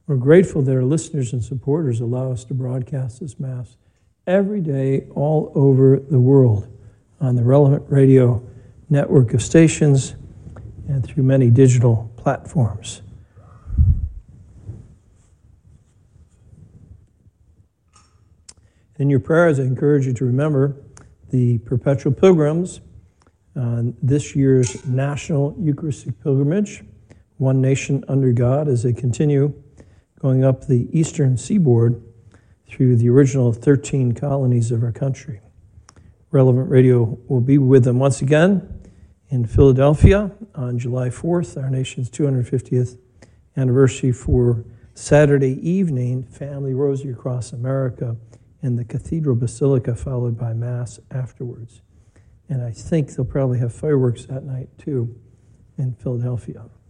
We're grateful that our listeners and supporters allow us to broadcast this Mass every day all over the world on the Relevant Radio network of stations and through many digital platforms. In your prayers, I encourage you to remember the perpetual pilgrims on this year's National Eucharistic Pilgrimage, One Nation Under God, as they continue going up the eastern seaboard through the original 13 colonies of our country. Relevant Radio will be with them once again in Philadelphia on July 4th, our nation's 250th anniversary, for Saturday evening, Family Rosary Across America in the Cathedral Basilica, followed by Mass afterwards. And I think they'll probably have fireworks that night, too, in Philadelphia.